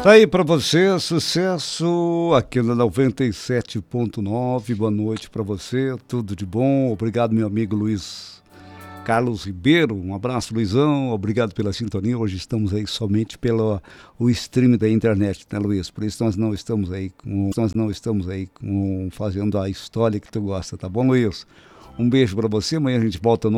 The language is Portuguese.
Tá aí pra você, sucesso aqui na 97.9. Boa noite pra você, tudo de bom. Obrigado, meu amigo Luiz Carlos Ribeiro. Um abraço, Luizão. Obrigado pela sintonia. Hoje estamos aí somente pelo o stream da internet, né, Luiz? Por isso nós não estamos aí fazendo a história que tu gosta, tá bom, Luiz? Um beijo pra você. Amanhã a gente volta no